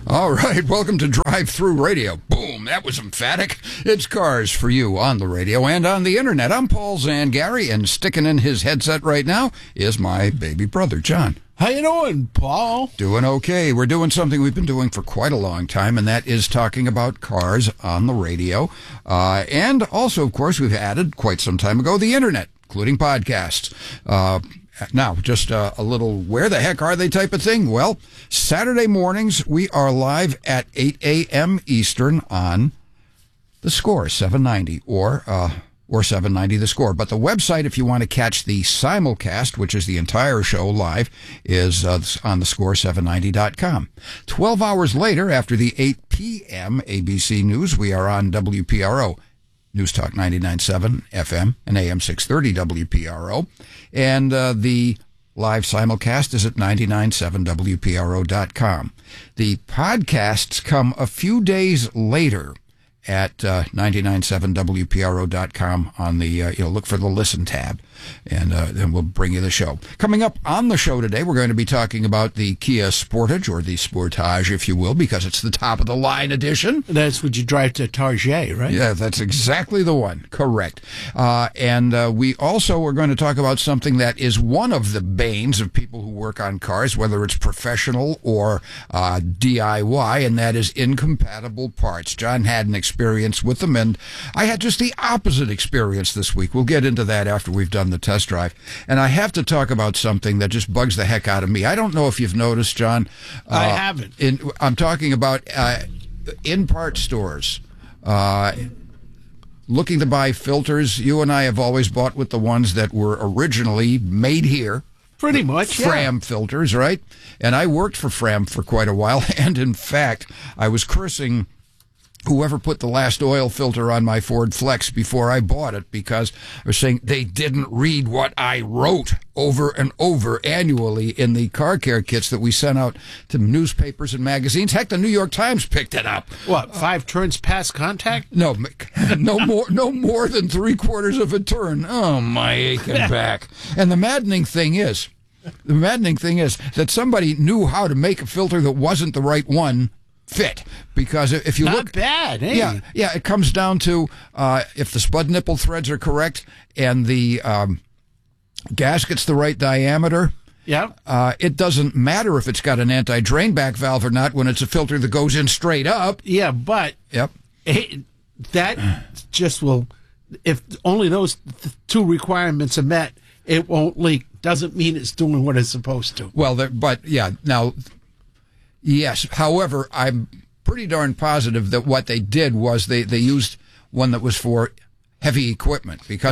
All right, welcome to Drive Through Radio. Boom, that was emphatic. It's cars for you on the radio and on the internet. I'm Paul Zangari, and sticking in his headset right now is my baby brother, John. How you doing, Paul? Doing okay. We're doing something we've been doing for quite a long time, and that is talking about cars on the radio. And also, of course, we've added quite some time ago the internet, including podcasts. Now, just a little where the heck are they type of thing. Well, Saturday mornings, we are live at 8 a.m. Eastern on The Score, 790, or 790 The Score. But the website, if you want to catch the simulcast, which is the entire show live, is on thescore790.com. 12 hours later, after the 8 p.m. ABC News, we are on WPRO. News Talk 99.7 FM and AM 630 WPRO. And the live simulcast is at 997WPRO.com. The podcasts come a few days later at 997WPRO.com on the, look for the Listen tab, and then we'll bring you the show. Coming up on the show today, we're going to be talking about the Kia Sportage, or the Sportage, if you will, because it's the top-of-the-line edition. That's what you drive to Target, right? Yeah, that's exactly the one. Correct. And we also are going to talk about something that is one of the banes of people who work on cars, whether it's professional or DIY, and that is incompatible parts. John had an experience with them, and I had just the opposite experience this week. We'll get into that after we've done the test drive. And I have to talk about something that just bugs the heck out of me. I don't know if you've noticed, John. I haven't. I'm talking about in-part stores. Looking to buy filters. You and I have always bought with the ones that were originally made here. Pretty much, Fram filters, right? And I worked for Fram for quite a while, and in fact, I was cursing whoever put the last oil filter on my Ford Flex before I bought it, because I was saying they didn't read what I wrote over and over annually in the car care kits that we sent out to newspapers and magazines. Heck, the New York Times picked it up. What, 5 turns past contact? No more than 3/4 of a turn. Oh, my aching back. And the maddening thing is that somebody knew how to make a filter that wasn't the right one fit, because if you Not look bad, eh? Yeah, it comes down to if the spud nipple threads are correct and the gasket's the right diameter. Yeah. It doesn't matter if it's got an anti-drain back valve or not when it's a filter that goes in straight up. Yeah, but that just will, if only those two requirements are met, it won't leak. Doesn't mean it's doing what it's supposed to. Well, now. Yes. However, I'm pretty darn positive that what they did was they used one that was for heavy equipment, because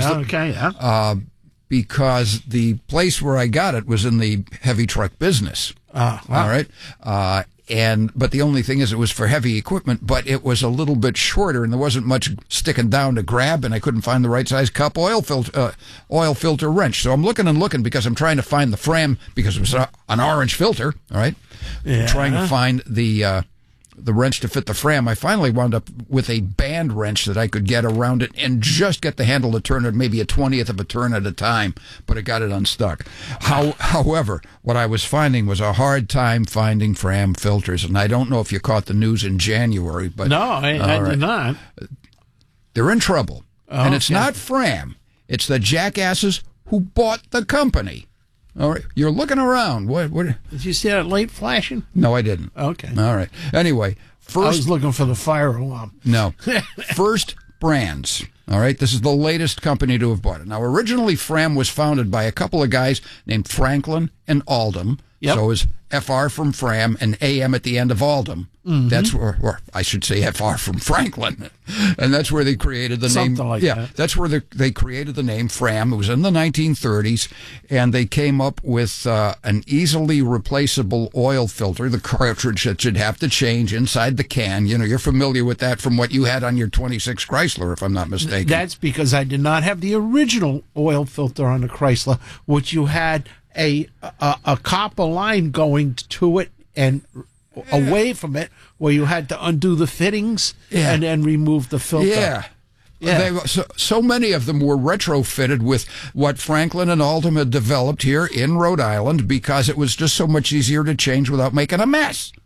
because the place where I got it was in the heavy truck business. Wow. All right. But the only thing is it was for heavy equipment, but it was a little bit shorter and there wasn't much sticking down to grab, and I couldn't find the right size cup oil filter wrench. So I'm looking because I'm trying to find the Fram, because it was an orange filter. All right. Yeah. Trying to find the wrench to fit the Fram. I finally wound up with a band wrench that I could get around it and just get the handle to turn it maybe a 20th of a turn at a time, but it got it unstuck. However, what I was finding was a hard time finding Fram filters, and I don't know if you caught the news in January, but no, I did not. They're in trouble, and it's okay. not Fram; it's the jackasses who bought the company. All right, you're looking around. What? Did you see that light flashing? No, I didn't. Okay. All right. Anyway, I was looking for the fire alarm. No. First Brands. All right. This is the latest company to have bought it. Now, originally, Fram was founded by a couple of guys named Franklin and Oldham. Yep. So it was FR from Fram and AM at the end of Oldham. Mm-hmm. That's where, or I should say FR from Franklin. And that's where they created the name. Something like that. That's where they created the name Fram. It was in the 1930s, and they came up with an easily replaceable oil filter, the cartridge that should have to change inside the can. You know, you're familiar with that from what you had on your 26 Chrysler, if I'm not mistaken. That's because I did not have the original oil filter on the Chrysler, which you had a copper line going to it and away from it, where you had to undo the fittings and then remove the filter. Yeah. So many of them were retrofitted with what Franklin and Oldham had developed here in Rhode Island, because it was just so much easier to change without making a mess.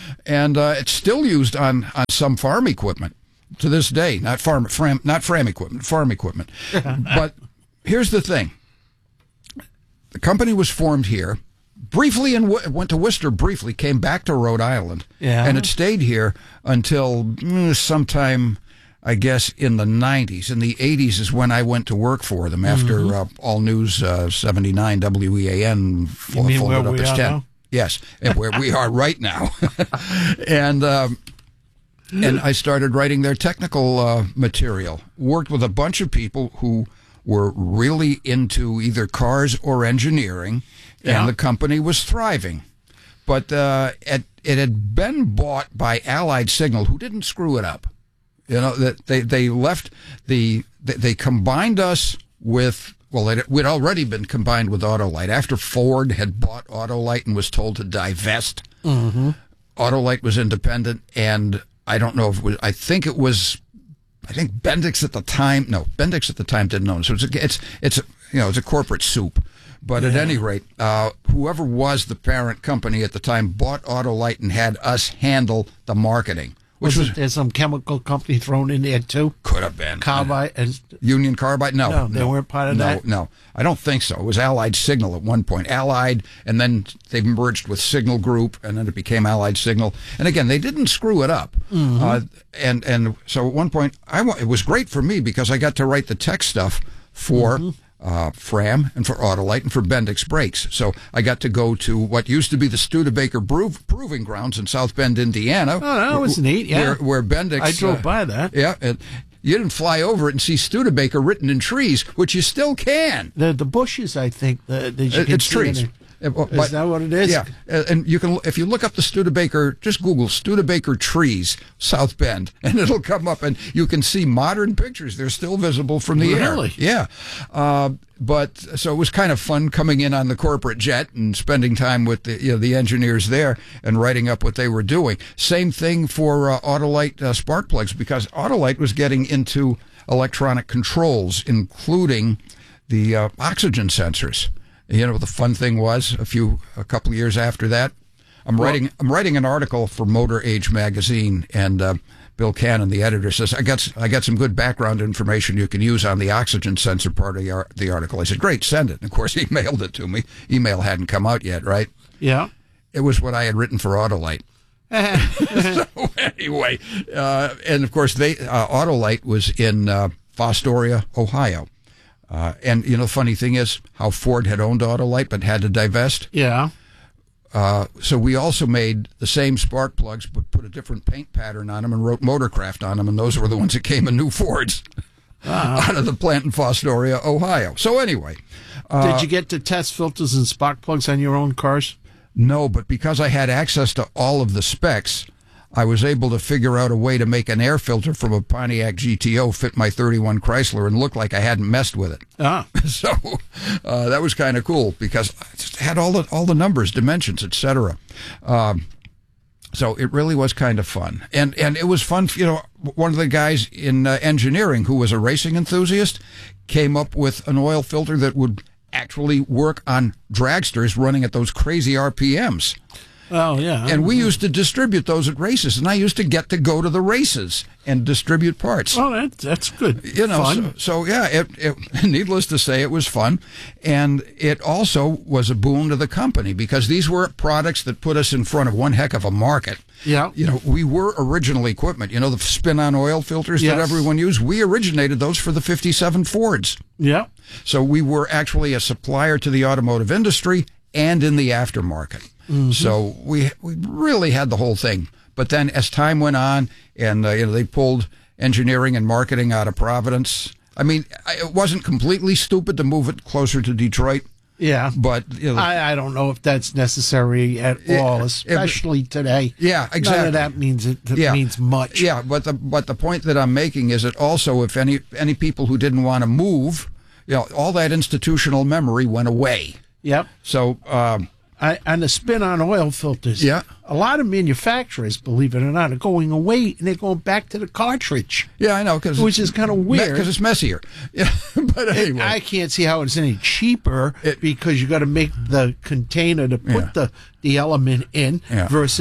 and it's still used on some farm equipment to this day. Not farm equipment, farm equipment. But here's the thing: the company was formed here briefly and went to Worcester briefly, came back to Rhode Island, and it stayed here until sometime, I guess, in the 90s. In the 80s is when I went to work for them after All News 79 WEAN folded up as 10. Now? Yes, and where we are right now. And I started writing their technical material. Worked with a bunch of people who were really into either cars or engineering, and the company was thriving. But it had been bought by Allied Signal, who didn't screw it up. You know, that they left they combined us with, well, we'd already been combined with Autolite. After Ford had bought Autolite and was told to divest, Autolite was independent, and I don't know if it was, I think Bendix at the time, no, Bendix at the time didn't own it. So it's a corporate soup. But at any rate, whoever was the parent company at the time bought Autolite and had us handle the marketing. Was there some chemical company thrown in there too? Could have been. Carbide? Union Carbide? No, they weren't part of that? No, I don't think so. It was Allied Signal at one point. Allied, and then they merged with Signal Group, and then it became Allied Signal. And again, they didn't screw it up. And so at one point, it was great for me because I got to write the tech stuff for Fram and for Autolite and for Bendix Brakes. So I got to go to what used to be the Studebaker Proving Grounds in South Bend, Indiana. Oh, that was neat, yeah. Where Bendix... I drove by that. Yeah, and you didn't fly over it and see Studebaker written in trees, which you still can. The bushes, I think, that you can it's see trees. Is that what it is? Yeah, and you can, if you look up the Studebaker, just Google Studebaker trees, South Bend, and it'll come up, and you can see modern pictures. They're still visible from the air. Really? Yeah. But so it was kind of fun coming in on the corporate jet and spending time with the engineers there and writing up what they were doing. Same thing for Autolite spark plugs, because Autolite was getting into electronic controls, including the oxygen sensors. You know what the fun thing was? A couple of years after that, I'm writing an article for Motor Age magazine, and Bill Cannon, the editor, says I got some good background information you can use on the oxygen sensor part of the article. I said, great, send it. And of course, he mailed it to me. Email hadn't come out yet, right? Yeah. It was what I had written for Autolite. So anyway, and of course, Autolite was in Fostoria, Ohio. And, the funny thing is how Ford had owned Autolite but had to divest. Yeah. So we also made the same spark plugs but put a different paint pattern on them and wrote Motorcraft on them, and those were the ones that came in new Fords out of the plant in Fostoria, Ohio. So anyway. Did you get to test filters and spark plugs on your own cars? No, but because I had access to all of the specs, I was able to figure out a way to make an air filter from a Pontiac GTO fit my 31 Chrysler and look like I hadn't messed with it. So that was kind of cool because I just had all the numbers, dimensions, etc. So it really was kind of fun, and it was fun. One of the guys in engineering who was a racing enthusiast came up with an oil filter that would actually work on dragsters running at those crazy RPMs. Oh, yeah. And we used to distribute those at races, and I used to get to go to the races and distribute parts. Oh, that's good. Fun. So yeah, it needless to say, it was fun. And it also was a boon to the company because these were products that put us in front of one heck of a market. Yeah. We were original equipment. The spin-on oil filters that everyone used, we originated those for the 57 Fords. Yeah. So we were actually a supplier to the automotive industry and in the aftermarket. So we really had the whole thing. But then as time went on and they pulled engineering and marketing out of Providence, I mean, it wasn't completely stupid to move it closer to Detroit. Yeah. But I don't know if that's necessary at all, especially today. Yeah, exactly. None of that means much. Yeah, but the point that I'm making is that also if any people who didn't want to move, all that institutional memory went away. Yep. So and the spin-on oil filters. Yeah. A lot of manufacturers, believe it or not, are going away and they're going back to the cartridge. Yeah, I know. Which is kind of weird. Because it's messier. Yeah, but anyway. I can't see how it's any cheaper because you got to make the container to put the element in versus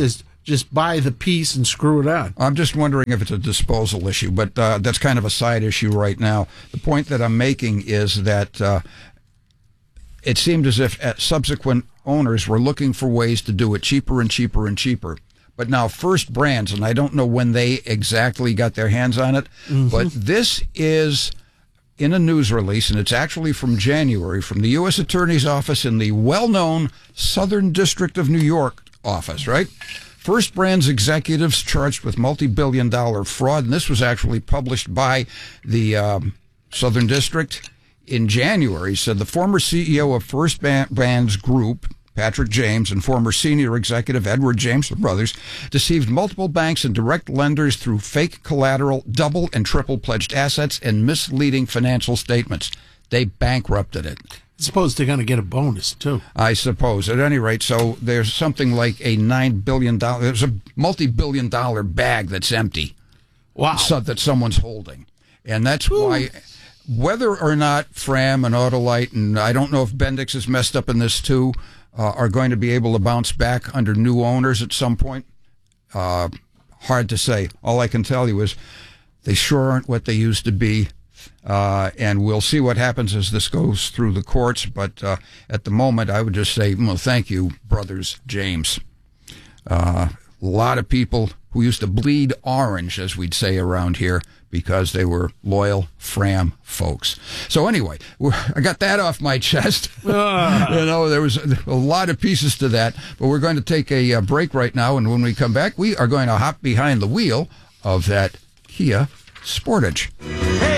just buy the piece and screw it on. I'm just wondering if it's a disposal issue, but that's kind of a side issue right now. The point that I'm making is that it seemed as if subsequent owners were looking for ways to do it cheaper and cheaper and cheaper. But now First Brands, and I don't know when they exactly got their hands on it, but this is in a news release, and it's actually from January, from the U.S. Attorney's Office in the well-known Southern District of New York office, right? First Brands executives charged with multi-billion-dollar fraud, and this was actually published by the Southern District in January. Said the former CEO of First Brands Group, Patrick James, and former senior executive Edward James, the brothers, deceived multiple banks and direct lenders through fake collateral, double and triple pledged assets, and misleading financial statements. They bankrupted it. I suppose they're going to get a bonus, too. I suppose. At any rate, so there's something like a $9 billion, there's a multi-billion-dollar bag that's empty. Wow. That someone's holding. And that's why, whether or not Fram and Autolite, and I don't know if Bendix is messed up in this too, are going to be able to bounce back under new owners at some point, hard to say. All I can tell you is they sure aren't what they used to be. And we'll see what happens as this goes through the courts. But at the moment, I would just say, well, thank you, brothers James. A lot of people who used to bleed orange, as we'd say around here, because they were loyal Fram folks. So anyway, I got that off my chest. You know, there was a lot of pieces to that. But we're going to take a break right now. And when we come back, we are going to hop behind the wheel of that Kia Sportage.